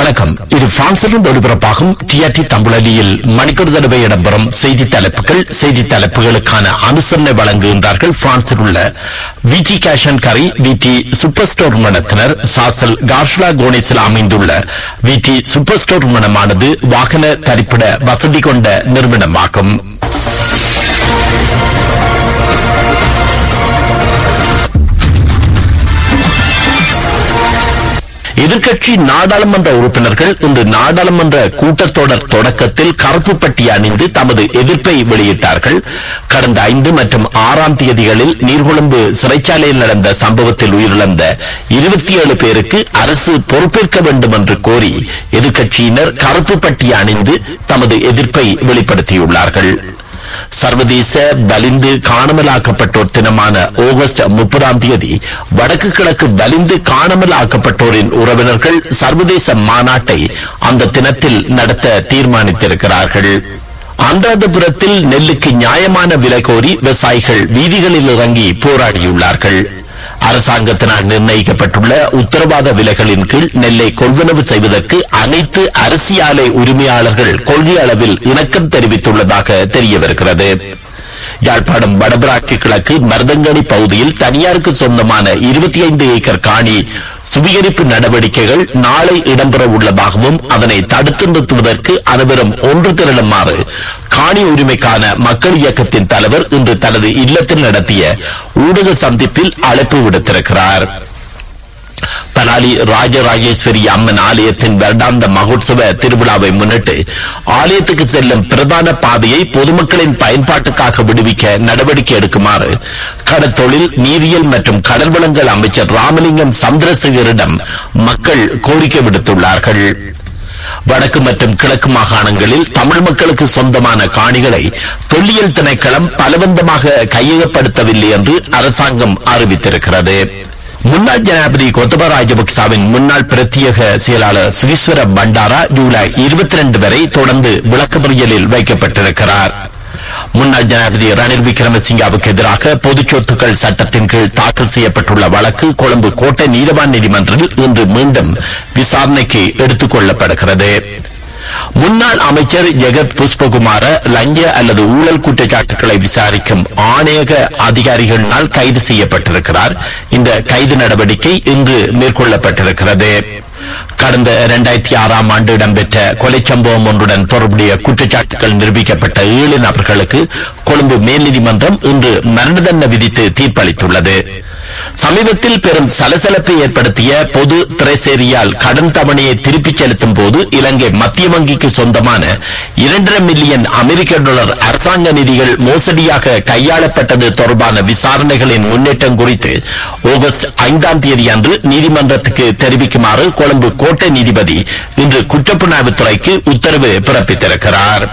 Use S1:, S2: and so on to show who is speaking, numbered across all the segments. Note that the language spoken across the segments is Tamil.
S1: வணக்கம். இது பிரான்சிலிருந்து ஒளிபரப்பாகும் டிஆர்டி தமிழொலியில் மணிக்கூர் தடவை இடம்பெறும் செய்தி தலைப்புகள். செய்தி தலைப்புகளுக்கான அனுசரணை வழங்குகின்றார்கள் பிரான்சில் உள்ள விடி கேஷ் அண்ட் கரி விடி சூப்பர் ஸ்டோர் நிறுவனத்தினர். சாசல் கார்ஷ்லா கோனிஸில் அமைந்துள்ள விடி சூப்பர் ஸ்டோர் நிறுவனமானது வாகன தரிப்பிட வசதி கொண்ட நிறுவனமாகும். எதிர்க்கட்சி நாடாளுமன்ற உறுப்பினர்கள் இன்று நாடாளுமன்ற கூட்டத்தொடர் தொடக்கத்தில் கருப்பு பட்டி அணிந்து தமது எதிர்ப்பை வெளியிட்டார்கள். கடந்த 5 மற்றும் 6ஆம் தேதிகளில் நீர்கொழும்பு சிறைச்சாலையில் நடந்த சம்பவத்தில் உயிரிழந்த 27 பேருக்கு அரசு பொறுப்பேற்க வேண்டும் என்று கோரி எதிர்க்கட்சியினர் கருப்பு பட்டி அணிந்து தமது எதிர்ப்பை வெளிப்படுத்தியுள்ளார்கள். சர்வதேச வலிந்து காணாமலாக்கப்பட்டோர் தினமான ஆகஸ்ட் 30ஆம் தேதி வடக்கு கிழக்கு வலிந்து காணாமலாக்கப்பட்டோரின் உறவினர்கள் சர்வதேச மாநாட்டை அந்த தினத்தில் நடத்த தீர்மானித்திருக்கிறார்கள். அனுராதபுரத்தில் நெல்லுக்கு நியாயமான விலை கோரி விவசாயிகள் வீதிகளில் இறங்கி போராடியுள்ளார்கள். அரசாங்கத்தினால் நிர்ணயிக்கப்பட்டுள்ள உத்தரவாத விலைகளின் கீழ் நெல்லை கொள்வனவு செய்வதற்கு அனைத்து அரிசி ஆலை உரிமையாளர்கள் கொள்கை அளவில் இணக்கம் தெரிவித்துள்ளதாக தெரிய வருகிறது. யாழ்ப்பாணம் வடபராக்கி கிழக்கு மருதங்கணி பகுதியில் தனியாருக்கு சொந்தமான 25 ஏக்கர் காணி சுவீகரிப்பு நடவடிக்கைகள் நாளை இடம்பெற உள்ளதாகவும் அதனை தடுத்து நிறுத்துவதற்கு அனைவரும் ஒன்று திரளுமாறு காணி உரிமைக்கான மக்கள் இயக்கத்தின் தலைவர் இன்று தனது இல்லத்தில் நடத்திய ஊடக சந்திப்பில் அழைப்பு விடுத்திருக்கிறார். பலாலி ராஜராஜேஸ்வரி அம்மன் ஆலயத்தின் வருடாந்த மகோத்சவ திருவிழாவை முன்னிட்டு ஆலயத்துக்கு செல்லும் பிரதான பாதையை பொதுமக்களின் பயன்பாட்டுக்காக விடுவிக்க நடவடிக்கை எடுக்குமாறு கடற்தொழில் நீரியல் மற்றும் கடல் வளங்கள் அமைச்சர் ராமலிங்கம் சந்திரசேகரிடம் மக்கள் கோரிக்கை விடுத்துள்ளார்கள். வடக்கு மற்றும் கிழக்கு மாகாணங்களில் தமிழ் மக்களுக்கு சொந்தமான காணிகளை தொல்லியல் திணைக்களம் பலவந்தமாக கையகப்படுத்தவில்லை என்று அரசாங்கம் அறிவித்திருக்கிறது. முன்னாள் ஜனாதிபதி கோத்தபய ராஜபக்சவின் முன்னாள் பிரத்யேக செயலாளர் சுகீஸ்வர பண்டாரா ஜூலை 22 வரை தொடர்ந்து விளக்கமறியலில் வைக்கப்பட்டிருக்கிறார். முன்னாள் ஜனாதிபதி ரணில் விக்ரமசிங்கவுக்கு எதிராக பொது சொத்துக்கள் சட்டத்தின் கீழ் தாக்கல் செய்யப்பட்டுள்ள வழக்கு கொழும்பு கோட்டை நீதவான் நீதிமன்றில் இன்று மீண்டும் விசாரணைக்கு எடுத்துக் கொள்ளப்படுகிறது. முன்னாள் அமைச்சர் ஜெகத் புஷ்பகுமார லஞ்ச அல்லது ஊழல் குற்றச்சாட்டுகளை விசாரிக்கும் ஆணையக அதிகாரிகளினால் கைது செய்யப்பட்டிருக்கிறார். இந்த கைது நடவடிக்கை இன்று மேற்கொள்ளப்பட்டிருக்கிறது. கடந்த 2006ஆம் ஆண்டு இடம்பெற்ற கொலை சம்பவம் ஒன்றுடன் தொடர்புடைய குற்றச்சாட்டுகள் நிரூபிக்கப்பட்ட 7 நபர்களுக்கு கொழும்பு மேல் நீதிமன்றம் இன்று மரண தண்டனை விதித்து தீர்ப்பளித்துள்ளது. சமீபத்தில் பெரும் சலசலப்பை ஏற்படுத்திய பொது திரைசேரியால் கடன் தவணையை திருப்பிச் செலுத்தும் போது இலங்கை மத்திய வங்கிக்கு சொந்தமான 2.5 மில்லியன் அமெரிக்க டாலர் அரசாங்க நிதிகள் மோசடியாக கையாளப்பட்டது தொடர்பான விசாரணைகளின் முன்னேற்றம் குறித்து ஆகஸ்ட் 5ஆம் தேதி அன்று நீதிமன்றத்துக்கு தெரிவிக்குமாறு கொழும்பு கோட்டை நீதிபதி இன்று குற்றப்புலனாய்வுத்துறைக்கு உத்தரவு பிறப்பித்திருக்கிறார்.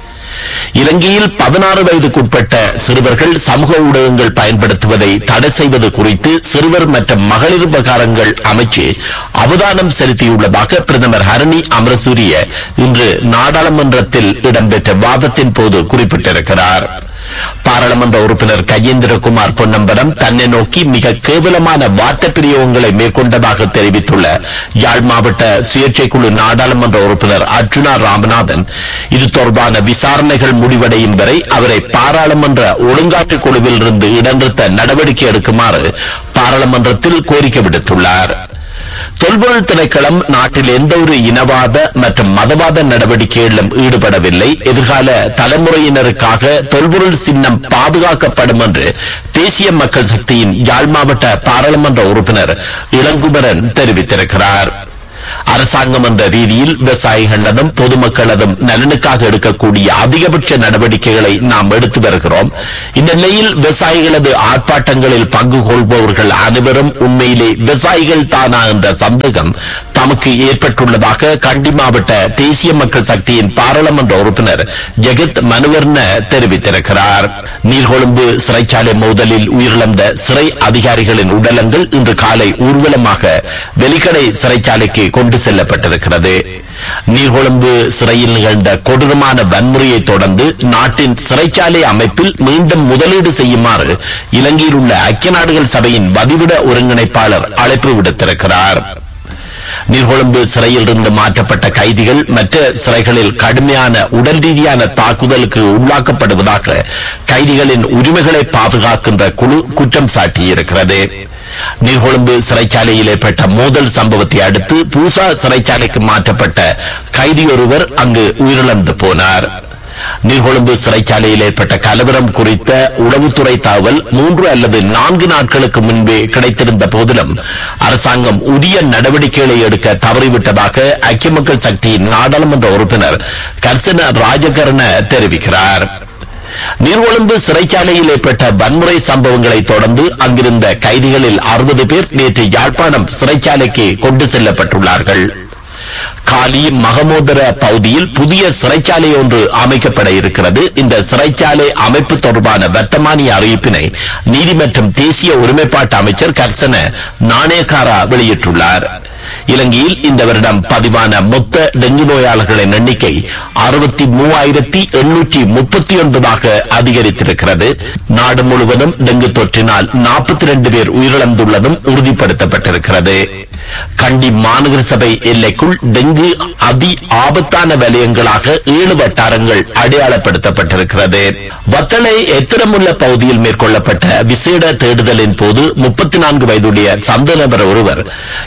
S1: இலங்கையில் 16 வயதுக்குட்பட்ட சிறுவர்கள் சமூக ஊடகங்கள் பயன்படுத்துவதை தடை செய்வது குறித்து சிறுவர் மற்றும் மகளிர் விவகாரங்கள் அமைச்சு அவதானம் செலுத்தியுள்ளதாக பிரதமர் ஹரணி அமரசூரிய இன்று நாடாளுமன்றத்தில் இடம்பெற்ற வாதத்தின் போது குறிப்பிட்டிருக்கிறார். பாராளுமன்ற உறுப்பினர் கஜேந்திரகுமார் பொன்னம்பலம் தன்னை நோக்கி மிக கேவலமான வார்த்தை பிரயோகங்களை மேற்கொண்டதாக தெரிவித்துள்ள யாழ் மாவட்ட சுயேட்சை குழு நாடாளுமன்ற உறுப்பினர் அர்ஜுனா ராமநாதன் இது தொடர்பான விசாரணைகள் முடிவடையும் வரை அவரை பாராளுமன்ற ஒழுங்காற்று குழுவில் இருந்து இடநிறுத்த நடவடிக்கை எடுக்குமாறு பாராளுமன்றத்தில் கோரிக்கை விடுத்துள்ளார். தொல்பொருள் திணைக்களம் நாட்டில் எந்த ஒரு இனவாத மற்றும் மதவாத நடவடிக்கைகளிலும் ஈடுபடவில்லை. எதிர்கால தலைமுறையினருக்காக தொல்பொருள் சின்னம் பாதுகாக்கப்படும் என்று தேசிய மக்கள் சக்தியின் யாழ் மாவட்ட பாராளுமன்ற உறுப்பினர் இளங்குமரன் தெரிவித்திருக்கிறார். அரசாங்கம் என்ற ரீதியில் விவசாயிகளதும் பொதுமக்களதும் நலனுக்காக எடுக்கக்கூடிய அதிகபட்ச நடவடிக்கைகளை நாம் எடுத்து வருகிறோம். இந்த நிலையில் விவசாயிகளது ஆர்ப்பாட்டங்களில் பங்கு கொள்பவர்கள் அனைவரும் உண்மையிலே விவசாயிகள் தானா என்ற சந்தேகம் தமக்கு ஏற்பட்டுள்ளதாக கண்டி மாவட்ட தேசிய மக்கள் சக்தியின் பாராளுமன்ற உறுப்பினர் ஜெகத் மனுவர்ண தெரிவித்திருக்கிறார். நீர்கொழும்பு சிறைச்சாலை மோதலில் உயிரிழந்த சிறை அதிகாரிகளின் உடலங்கள் இன்று காலை ஊர்வலமாக வெலிக்கடை சிறைச்சாலைக்கு கொண்டு செல்லப்பட்டிருக்கிறது. நீர்கொழும்பு சிறையில் நிகழ்ந்த கொடூரமான வன்முறையை தொடர்ந்து நாட்டின் சிறைச்சாலை அமைப்பில் மீண்டும் முதலீடு செய்யுமாறு இலங்கையில் உள்ள ஐக்கிய நாடுகள் சபையின் வதிவிட ஒருங்கிணைப்பாளர் அழைப்பு விடுத்திருக்கிறார். நீர்கொழும்பு சிறையில் இருந்து மாற்றப்பட்ட கைதிகள் மற்ற சிறைகளில் கடுமையான உடல் ரீதியான தாக்குதலுக்கு உள்ளாக்கப்படுவதாக கைதிகளின் உரிமைகளை பாதுகாக்கின்ற குழு குற்றம் சாட்டியிருக்கிறது. நீர்கொழும்பு சிறைச்சாலையில் ஏற்பட்ட மோதல் சம்பவத்தை அடுத்து பூசா சிறைச்சாலைக்கு மாற்றப்பட்ட கைதி ஒருவர் அங்கு உயிரிழந்து போனார். நீர்கொழும்பு சிறைச்சாலையில் ஏற்பட்ட கலவரம் குறித்த உளவுத்துறை தகவல் 3 அல்லது 4 நாட்களுக்கு முன்பே கிடைத்திருந்த போதிலும் அரசாங்கம் உரிய நடவடிக்கைகளை எடுக்க தவறிவிட்டதாக ஐக்கிய மக்கள் சக்தியின் நாடாளுமன்ற உறுப்பினர் கர்சன ராஜகரண தெரிவிக்கிறார். நீர்கொழும்பு சிறைச்சாலையில் ஏற்பட்ட வன்முறை சம்பவங்களை தொடர்ந்து அங்கிருந்த கைதிகளில் 60 பேர் நேற்று யாழ்ப்பாணம் சிறைச்சாலைக்கு கொண்டு செல்லப்பட்டுள்ளார்கள். காலி மகமோதர பகுதியில் புதிய சிறைச்சாலை ஒன்று அமைக்கப்பட இருக்கிறது. இந்த சிறைச்சாலை அமைப்பு தொடர்பான வர்த்தமானிய அறிவிப்பினை நீதி மற்றும் தேசிய ஒருமைப்பாட்டு அமைச்சர் கர்சன நாணயக்காரா வெளியிட்டுள்ளார். இலங்கையில் இந்த வருடம் பதிவான மொத்த டெங்கு நோயாளர்களின் எண்ணிக்கை 63,839 அதிகரித்திருக்கிறது. நாடு முழுவதும் டெங்கு தொற்றினால் 42 பேர் உயிரிழந்துள்ளதும் உறுதிப்படுத்தப்பட்டிருக்கிறது. கண்டி மாநகர சபை எல்லைக்குள் டெங்கு அதி ஆபத்தான வலயங்களாக 7 வட்டாரங்கள் அடையாளப்படுத்தப்பட்டிருக்கிறது. வத்தளை எத்திரமுள்ள பகுதியில் மேற்கொள்ளப்பட்ட விசேட தேடுதலின் போது 34 வயதுடைய சந்த நபர் ஒருவர்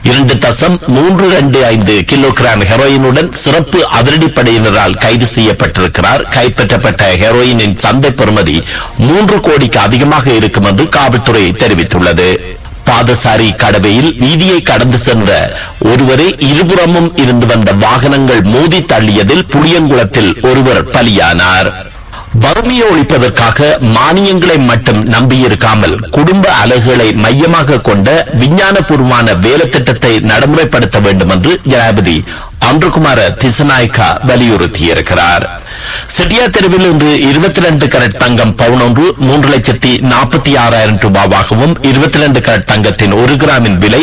S1: 2.325 கிலோகிராம் ஹெரோயினுடன் சிறப்பு அதிரடிப்படையினரால் கைது செய்யப்பட்டிருக்கிறார். கைப்பற்றப்பட்ட ஹெரோயினின் சந்தை பெறுமதி 3 கோடிக்கு அதிகமாக இருக்கும் என்று காவல்துறை தெரிவித்துள்ளது. பாதசாரி கடவையில் வீதியை கடந்து சென்ற ஒருவரை இருபுறமும் இருந்து வந்த வாகனங்கள் மோதி தள்ளியதில் புளியங்குளத்தில் ஒருவர் பலியானார். வறுமையை ஒழிப்பதற்காக மானியங்களை மட்டும் நம்பியிருக்காமல் குடும்ப அலகுகளை மையமாக கொண்ட விஞ்ஞானபூர்வமான வேலை திட்டத்தை நடைமுறைப்படுத்த வேண்டும் என்று ஜனாதிபதி அன்றுகுமார திசநாயக்கா வலியுறுத்தியிருக்கிறார். செட்டியார் தெருவில் இன்று 22 கரட் தங்கம் பவுன் ஒன்று 3,46,000 ரூபாவாகவும் 22 கரட் தங்கத்தின் 1 கிராமின் விலை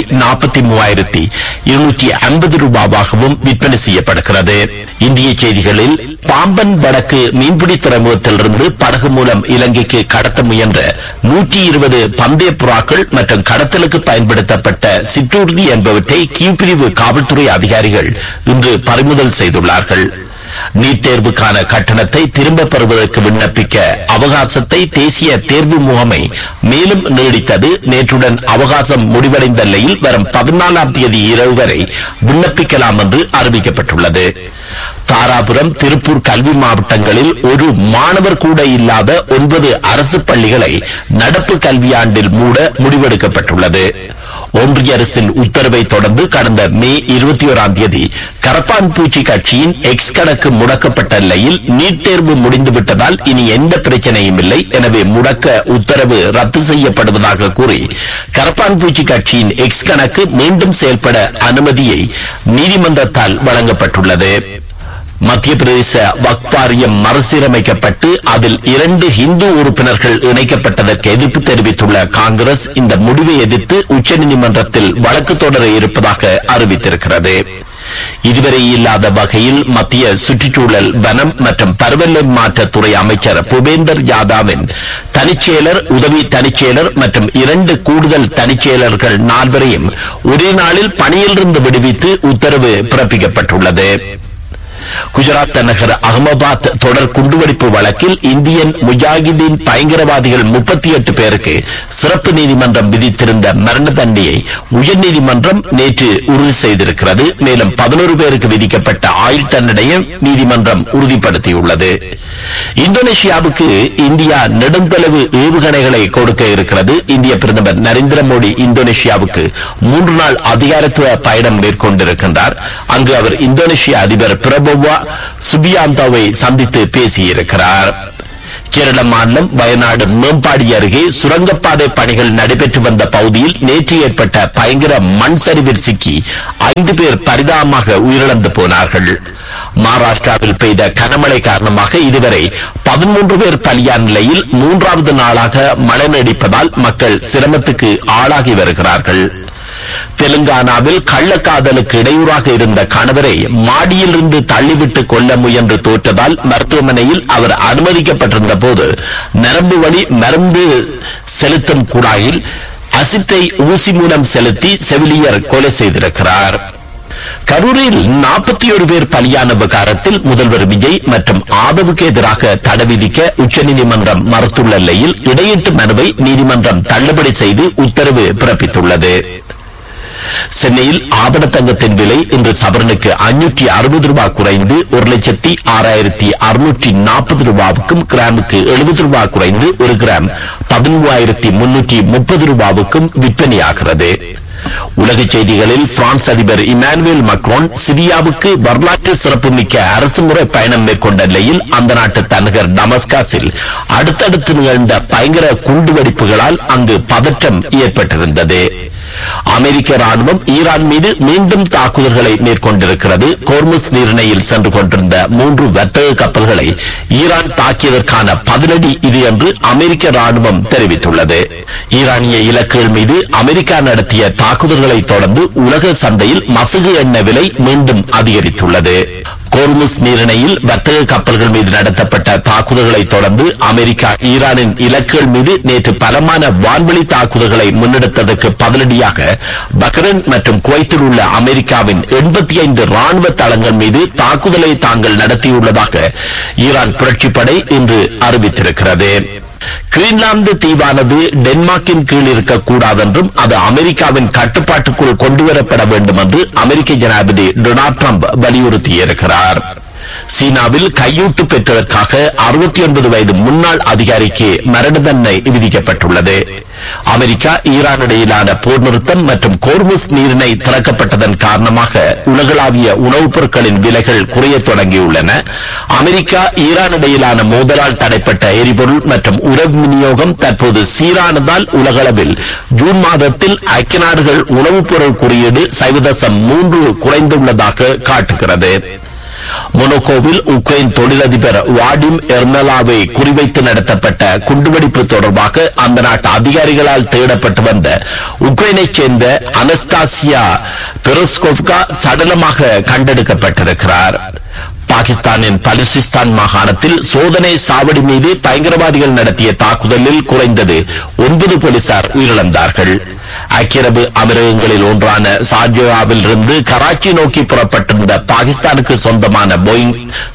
S1: 43,250 ரூபாவாகவும் விற்பனை செய்யப்படுகிறது. இந்திய செய்திகளில் பாம்பன் வடக்கு மீன்பிடி துறைமுகத்திலிருந்து படகு மூலம் இலங்கைக்கு கடத்த முயன்ற 120 பந்தய புறாக்கள் மற்றும் கடத்தலுக்கு பயன்படுத்தப்பட்ட சிற்றூர்தி என்பவற்றை கீழ்பிரிவு காவல்துறை அதிகாரிகள் இன்று பறிமுதல் செய்துள்ளார்கள். நீட் தேர்வுக்கான கட்டணத்தை திரும்ப பெறுவதற்கு விண்ணப்பிக்க அவகாசத்தை தேசிய தேர்வு முகமை மேலும் நீடித்தது. நேற்றுடன் அவகாசம் முடிவடைந்த நிலையில் வரும் 14ஆம் தேதி இரவு வரை விண்ணப்பிக்கலாம் என்று அறிவிக்கப்பட்டுள்ளது. தாராபுரம், திருப்பூர் கல்வி மாவட்டங்களில் ஒரு மாணவர் கூட இல்லாத 9 அரசு பள்ளிகளை நடப்பு கல்வியாண்டில் மூட முடிவெடுக்கப்பட்டுள்ளது. ஒன்றிய அரசின் உத்தரவை தொடர்ந்து கடந்த மே 21ஆம் தேதி கரப்பான் பூச்சி கட்சியின் எக்ஸ் கணக்கு முடக்கப்பட்ட நிலையில் நீட் தேர்வு முடிந்துவிட்டதால் இனி எந்த பிரச்சனையும் இல்லை, எனவே முடக்க உத்தரவு ரத்து செய்யப்படுவதாக கூறி கரப்பான் பூச்சி கட்சியின் எக்ஸ் கணக்கு மீண்டும் செயல்பட அனுமதியை நீதிமன்றத்தால் வழங்கப்பட்டுள்ளது. மத்திய பிரதேச வக்ஃப் வாரியம் மறுசீரமைக்கப்பட்டு அதில் 2 இந்து உறுப்பினர்கள் இணைக்கப்பட்டதற்கு எதிர்ப்பு தெரிவித்துள்ள காங்கிரஸ் இந்த முடிவை எதிர்த்து உச்சநீதிமன்றத்தில் வழக்கு தொடர இருப்பதாக அறிவித்திருக்கிறது. இதுவரை இல்லாத வகையில் மத்திய சுற்றுச்சூழல், வனம் மற்றும் பருவநிலை மாற்றத்துறை அமைச்சர் பூபேந்தர் யாதவின் தனிச்செயலர், உதவி தனிச்செயலர் மற்றும் 2 கூடுதல் தனிச்செயலர்கள் 4 ஒரே நாளில் பணியிலிருந்து விடுவித்து உத்தரவு பிறப்பிக்கப்பட்டுள்ளது. குஜராத் தலைநகர் அகமதாபாத் தொடர் குண்டுவெடிப்பு வழக்கில் இந்தியன் முஜாஹிதீன் பயங்கரவாதிகள் 38 பேருக்கு சிறப்பு நீதிமன்றம் விதித்திருந்த மரண தண்டனையை உயர்நீதிமன்றம் நேற்று உறுதி செய்திருக்கிறது. மேலும் 11 பேருக்கு விதிக்கப்பட்ட ஆயுள் தண்டனையை நீதிமன்றம் உறுதிப்படுத்தியுள்ளது. இந்தோனேஷியாவுக்கு இந்தியா நெடுந்தொலைவு ஏவுகணைகளை கொடுக்க இருக்கிறது. இந்திய பிரதமர் நரேந்திர மோடி இந்தோனேஷியாவுக்கு 3 நாள் அதிகாரத்துவ பயணம் மேற்கொண்டிருக்கின்றார். அங்கு அவர் இந்தோனேஷிய அதிபர் பிரபோவோ சுபியாந்தோவை சந்தித்து பேசியிருக்கிறார். கேரள மாநிலம் வயநாடு மேம்பாடி அருகே சுரங்கப்பாதை பணிகள் நடைபெற்று வந்த பகுதியில் நேற்று ஏற்பட்ட பயங்கர மண் சரிவில் சிக்கி 5 பேர் பரிதாபமாக உயிரிழந்து போனார்கள். மகாராஷ்டிராவில் பெய்த கனமழை காரணமாக இதுவரை 13 பேர் பலியான நிலையில் 3வது நாளாக மழை நீடிப்பதால் மக்கள் சிரமத்துக்கு ஆளாகி வருகிறார்கள். தெலுங்கானாவில் கள்ளக்காதலுக்கு இடையூறாக இருந்த கணவரை மாடியிலிருந்து தள்ளிவிட்டு கொல்ல முயன்று தோற்றதால் மருத்துவமனையில் அவர் அனுமதிக்கப்பட்டிருந்த போது நரம்பு வழி மருந்து செலுத்தும் குழாயில் அசிட்டை ஊசி மூலம் செலுத்தி செவிலியர் கொலை செய்திருக்கிறார். கரூரில் 41 பேர் பலியான விவகாரத்தில் முதல்வர் விஜய் மற்றும் ஆதவுக்கு எதிராக தடை விதிக்க உச்சநீதிமன்றம் மறுத்துள்ள நிலையில் இடையீட்டு மனுவை நீதிமன்றம் தள்ளுபடி செய்து உத்தரவு பிறப்பித்துள்ளது. சென்னையில் ஆபண தங்கத்தின் விலை இன்று சவரனுக்கு 560 ரூபாய் குறைந்து 1,06,640 ரூபாவுக்கும், கிராமுக்கு 70 ரூபாய் குறைந்து 1 கிராம் 13,330 ரூபாவுக்கும் விற்பனையாகிறது. உலக செய்திகளில் பிரான்ஸ் அதிபர் இமானுவேல் மக்ரோன் சிரியாவுக்கு வரலாற்று சிறப்புமிக்க அரசுமுறை பயணம் மேற்கொண்ட நிலையில் அந்த நாட்டு தலைநகர் டமஸ்கஸில் அடுத்தடுத்து நிகழ்ந்த பயங்கர குண்டுவெடிப்புகளால் அங்கு பதற்றம் ஏற்பட்டிருந்தது. அமெரிக்க ராணுவம் ஈரான் மீது மீண்டும் தாக்குதல்களை மேற்கொண்டிருக்கிறது. கோர்முஸ் நீரிணையில் சென்று கொண்டிருந்த 3 வர்த்தக கப்பல்களை ஈரான் தாக்கியதற்கான பதிலடி இது என்று அமெரிக்க ராணுவம் தெரிவித்துள்ளது. ஈரானிய இலக்குகள் மீது அமெரிக்கா நடத்திய தாக்குதல்களை தொடர்ந்து உலக சந்தையில் மசகு எண்ணெய் விலை மீண்டும் அதிகரித்துள்ளது. கோர்முஸ் நீரிணையில் வர்த்தக கப்பல்கள் மீது நடத்தப்பட்ட தாக்குதல்களை தொடர்ந்து அமெரிக்கா ஈரானின் இலக்குகள் மீது நேற்று பலமான வான்வெளி தாக்குதல்களை முன்னெடுத்ததற்கு பதிலடியாக பஹ்ரைன் மற்றும் குவைத்தில் உள்ள அமெரிக்காவின் 85 ராணுவ தளங்கள் மீது தாக்குதலை தாங்கள் நடத்தியுள்ளதாக ஈரான் புரட்சிப்படை இன்று அறிவித்திருக்கிறது. கிரீன்லாந்து தீவானது டென்மார்க்கின் கீழ் இருக்கக்கூடாது என்றும் அது அமெரிக்காவின் கட்டுப்பாட்டுக்குள் கொண்டுவரப்பட வேண்டும் என்று அமெரிக்க ஜனாதிபதி டொனால்ட் ட்ரம்ப் வலியுறுத்தியிருக்கிறார். சீனாவில் கையூட்டு பெற்றதற்காக 69 வயது முன்னாள் அதிகாரிக்கு மரண தண்டனை விதிக்கப்பட்டுள்ளது. அமெரிக்கா ஈரான் இடையிலான போர் நிறுத்தம் மற்றும் கோர்முஸ் நீரிணை திறக்கப்பட்டதன் காரணமாக உலகளாவிய உணவுப் பொருட்களின் விலைகள் குறைய தொடங்கியுள்ளன. அமெரிக்கா ஈரான் இடையிலான மோதலால் தடைப்பட்ட எரிபொருள் மற்றும் உணவு விநியோகம் தற்போது சீரானதால் உலகளவில் ஜூன் மாதத்தில் ஐக்கிய நாடுகள் உணவுப் பொருள் குறியீடு 0.3 குறைந்துள்ளதாக காட்டுகிறது. மொனோகோவில் உக்ரைன் தொழிலதிபர் வாடிம் எர்மலாவை குறிவைத்து நடத்தப்பட்ட குண்டுவெடிப்பு தொடர்பாக அந்த நாட்டு அதிகாரிகளால் தேடப்பட்டு வந்த உக்ரைனைச் சேர்ந்த அனஸ்தாசியா பெரோஸ்கோவ்கா சடலமாக கண்டெடுக்கப்பட்டிருக்கிறார். பாகிஸ்தானின் பலுசிஸ்தான் மாகாணத்தில் சோதனை சாவடி மீது பயங்கரவாதிகள் நடத்திய தாக்குதலில் குறைந்தது 9 போலீசார் உயிரிழந்தார்கள். ஐக்கிய அரபு அமீரகங்களில் ஒன்றான ஷார்ஜாவில் இருந்து கராச்சி நோக்கி புறப்பட்டிருந்த பாகிஸ்தானுக்கு சொந்தமான போயிங்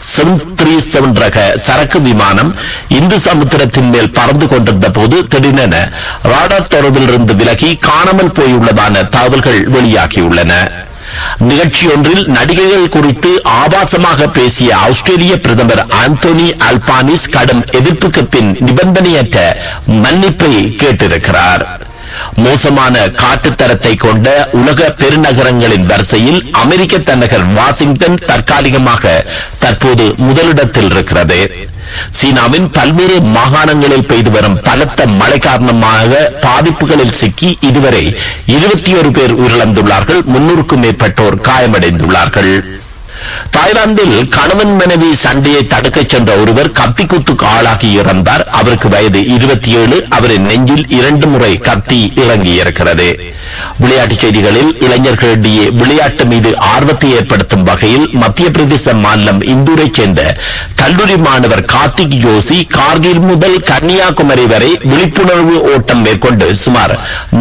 S1: 737 ரக சரக்கு விமானம் இந்து சமுத்திரத்தின் மேல் பறந்து கொண்டிருந்த போது திடீரென ராடார் தொடர்பில் இருந்து விலகி காணாமல் போயுள்ளதான தகவல்கள் வெளியாகியுள்ளன. நிகழ்ச்சி ஒன்றில் நடிகைகள் குறித்து ஆபாசமாக பேசிய ஆஸ்திரேலிய பிரதமர் ஆந்தோனி அல்பானிஸ் கடும் எதிர்ப்புக்கு பின் நிபந்தனையற்ற மன்னிப்பை கேட்டிருக்கிறார். மோசமான காட்டுத்தரத்தை கொண்ட உலக பெருநகரங்களின் வரிசையில் அமெரிக்க தலைநகர் வாஷிங்டன் தற்காலிகமாக தற்போது முதலிடத்தில் இருக்கிறது. சீனாவின் பல்வேறு மாகாணங்களில் பெய்து வரும் பலத்த மழை காரணமாக பாதிப்புகளில் சிக்கி இதுவரை 21 பேர் உயிரிழந்துள்ளார்கள். 300க்கும் மேற்பட்டோர் காயமடைந்துள்ளார்கள். தாய்லாந்தில் கணவன் மனைவி சண்டையை தடுக்கச் சென்ற ஒருவர் கத்திக்குத்துக்கு ஆளாகி இறந்தார். அவருக்கு வயது 27. அவரின் நெஞ்சில் 2 முறை கத்தி இறங்கியிருக்கிறது. விளையாட்டுச் செய்திகளில் இளைஞர்களிடையே விளையாட்டு மீது ஆர்வத்தை ஏற்படுத்தும் வகையில் மத்திய பிரதேச மாநிலம் இந்தூரைச் சேர்ந்த கல்லூரி மாணவர் கார்த்திக் ஜோஷி கார்கில் முதல் கன்னியாகுமரி வரை விழிப்புணர்வு ஓட்டம் மேற்கொண்டு சுமார்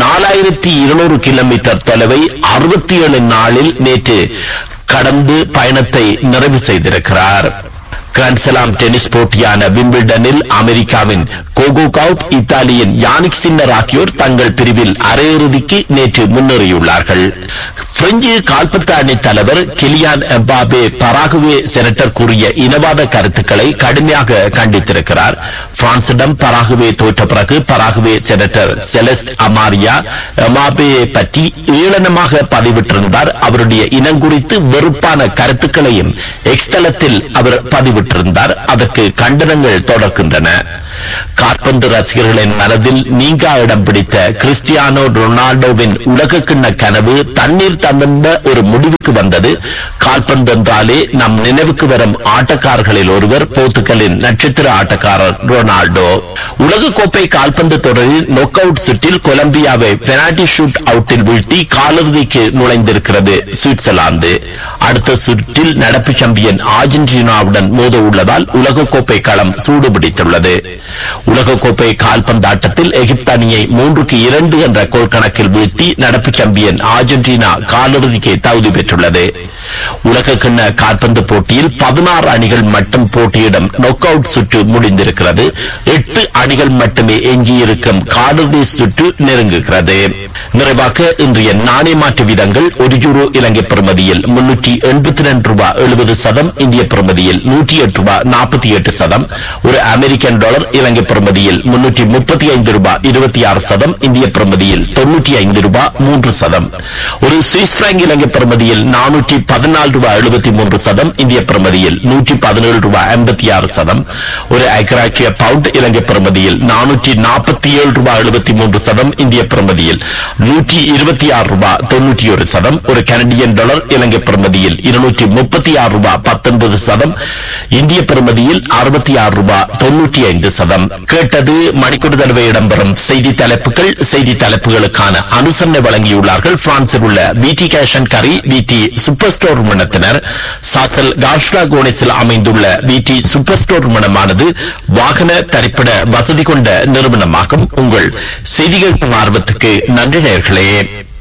S1: 4200 கிலோமீட்டர் தொலைவை 67 நாளில் நேற்று கடந்து பயணத்தை நிறைவு செய்திருக்கிறார். கிராண்ட்ஸ்லாம் டென்னிஸ் போட்டியான விம்பிள்டனில் அமெரிக்காவின் கோகோ கவுப், இத்தாலியின் யானிக் சின்னர் ஆகியோர் தங்கள் பிரிவில் அரையிறுதிக்கு நேற்று முன்னேறியுள்ளார்கள். பிரெஞ்சு கால்பந்து அணி தலைவர் கிலியான் எம்பாபே பராகுவே செனட்டர் கூறிய இனவாத கருத்துக்களை கடுமையாக கண்டித்திருக்கிறார். பிரான்சிடம் பராகுவே தோற்ற பிறகு பராகுவே செனட்டர் செலஸ்ட் அமாரியா எம்பாபேயை பற்றி ஏளனமாக பதிவிட்டிருந்தார். அவருடைய இனம் குறித்து வெறுப்பான கருத்துக்களையும் எக்ஸ் தளத்தில் அவர் பதிவிட்டிருந்தார். அதற்கு கண்டனங்கள் தொடர்கின்றன. கால்பந்து ரசிகர்களின் மனதில் நீங்கா இடம் பிடித்த கிறிஸ்டியானோ ரொனால்டோவின் உலகக்கிண்ண கனவு தண்ணீர் தந்த ஒரு முடிவுக்கு வந்தது. கால்பந்து என்றாலே நம் நினைவுக்கு வரும் ஆட்டக்காரர்களில் ஒருவர் போர்த்துகலின் நட்சத்திர ஆட்டக்காரர் ரொனால்டோ. உலகக்கோப்பை கால்பந்து தொடரில் நொக் அவுட் சுற்றில் கொலம்பியாவை பெனால்டி ஷூட் அவுட்டில் வீழ்த்தி காலிறுதிக்கு நுழைந்திருக்கிறது சுவிட்சர்லாந்து. அடுத்த சுற்றில் நடப்பு சாம்பியன் அர்ஜென்டினாவுடன் மோத உள்ளதால் உலகக்கோப்பை களம் சூடுபிடித்துள்ளது. உலகக்கோப்பை கால்பந்து ஆட்டத்தில் எகிப்து அணியை 3-2 என்ற கோல் கணக்கில் வீழ்த்தி நடப்பு சாம்பியன் அர்ஜென்டினா காலிறுதிக்கு தகுதி பெற்றுள்ளது. உலக கிண்ண கால்பந்து போட்டியில் 16 அணிகள் மட்டும் போட்டியிடும் நொக் அவுட் சுற்று முடிந்திருக்கிறது. 8 அணிகள் மட்டுமே எஞ்சியிருக்கும் காலிறுதி சுற்று நெருங்குகிறது. நிறைவாக இன்றைய நாணய மாற்று வீதங்கள்: ஒரு யூரோ இலங்கை பெறுமதியில் 382 ரூபாய் 70 சதம், இந்திய பெறுமதியில் 108 ரூபாய் 48 சதம். ஒரு அமெரிக்கன் டாலர் இலங்கை பெறுமதியில் 335 ரூபாய் 26 சதம், இந்திய பெறுமதியில் 95 ரூபாய் 3 சதம். ஒரு சுவிஸ் பிராங்க் இலங்கை பெறுமதியில் 414 ரூபாய் 73 சதம், இந்திய பெறுமதியில் 117 ரூபாய் 56 சதம். ஒரு ஐக்கிய பவுண்ட் இலங்கை பெறுமதியில் 447 ரூபாய் 73 சதம், இந்திய பெறுமதியில் 126 ரூபாய் 91 சதம். ஒரு கனடியன் டாலர் இலங்கை பெறுமதியில் 236 ரூபாய் 19 சதம், இந்திய பெறுமதியில் 66 ரூபாய் 95 சதம். கேட்டது மணிக்கூர் தடவை இடம்பெறும் செய்தி தலைப்புகள். செய்தி தலைப்புகளுக்கான அனுசரணை வழங்கியுள்ளார்கள் பிரான்சில் உள்ள விடி கேஷ் அண்ட் கரி, விடி சூப்பர் ஸ்டோர் நிறுவனத்தினர். சாசல் காஷ்லா கோனிஸில் அமைந்துள்ள விடி சூப்பர் ஸ்டோர் நிறுவனமானது வாகன தரிப்பிட வசதி கொண்ட நிறுவனமாகும். உங்கள் செய்திகள் ஆர்வத்துக்கு நன்றி நேயர்களே.